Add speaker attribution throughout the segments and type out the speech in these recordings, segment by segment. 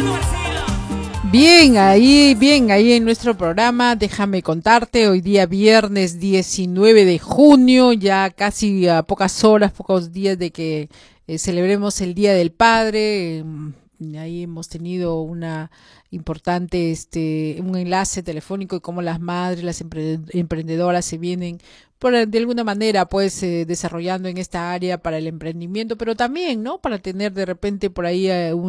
Speaker 1: Bien ahí en nuestro programa. Déjame contarte, hoy día viernes 19 de junio, ya casi a pocas horas, pocos días de que celebremos el Día del Padre. Ahí hemos tenido una importante un enlace telefónico y cómo las madres, las emprendedoras se vienen de alguna manera pues desarrollando en esta área para el emprendimiento, pero también, ¿no? Para tener de repente por ahí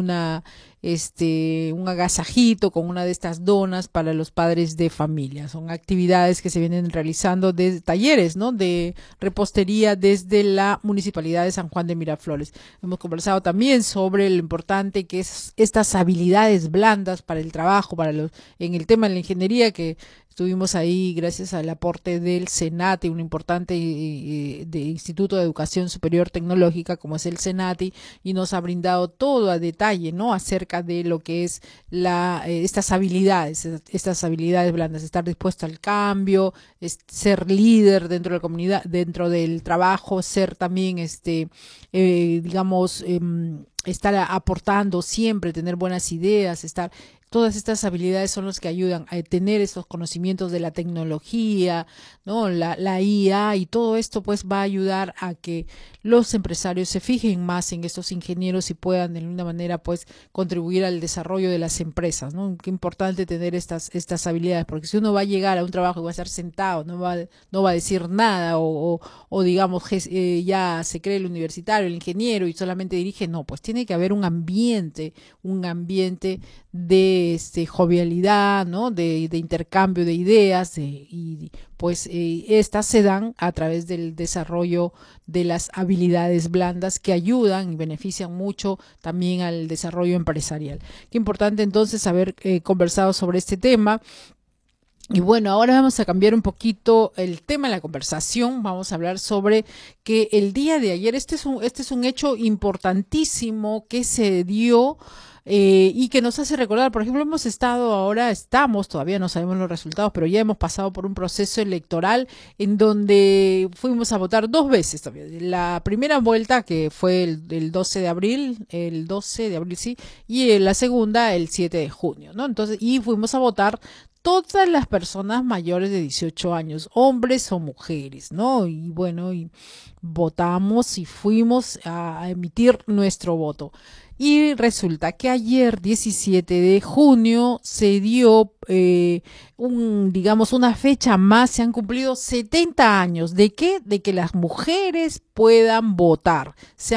Speaker 1: un agasajito con una de estas donas para los padres de familia. Son actividades que se vienen realizando de talleres, ¿no? De repostería desde la Municipalidad de San Juan de Miraflores. Hemos conversado también sobre lo importante que es estas habilidades blandas para el trabajo, en el tema de la ingeniería, que estuvimos ahí gracias al aporte del SENATI, un importante de Instituto de Educación Superior Tecnológica como es el SENATI, y nos ha brindado todo a detalle, ¿no? Acerca de lo que es estas habilidades blandas, estar dispuesto al cambio, ser líder dentro de la comunidad, dentro del trabajo, ser también estar aportando siempre, tener buenas ideas, todas estas habilidades son las que ayudan a tener estos conocimientos de la tecnología, ¿no? La IA, y todo esto pues va a ayudar a que los empresarios se fijen más en estos ingenieros y puedan de alguna manera pues contribuir al desarrollo de las empresas, ¿no? Qué importante tener estas habilidades, porque si uno va a llegar a un trabajo y va a estar sentado, no va a decir nada o digamos ya se cree el universitario, el ingeniero y solamente dirige, no, pues tiene que haber un ambiente de jovialidad, ¿no? De intercambio de ideas, y pues estas se dan a través del desarrollo de las habilidades blandas que ayudan y benefician mucho también al desarrollo empresarial. Qué importante entonces haber conversado sobre este tema. Y bueno, ahora vamos a cambiar un poquito el tema de la conversación. Vamos a hablar sobre que el día de ayer, este es un hecho importantísimo que se dio y que nos hace recordar. Por ejemplo, todavía no sabemos los resultados, pero ya hemos pasado por un proceso electoral en donde fuimos a votar dos veces todavía. La primera vuelta, que fue el 12 de abril, sí, y la segunda el 7 de junio, ¿no? Entonces, y fuimos a votar todas las personas mayores de 18 años, hombres o mujeres, ¿no? Y bueno, y votamos y fuimos a emitir nuestro voto. Y resulta que ayer, 17 de junio, se dio una fecha más. Se han cumplido 70 años. ¿De qué? De que las mujeres puedan votar.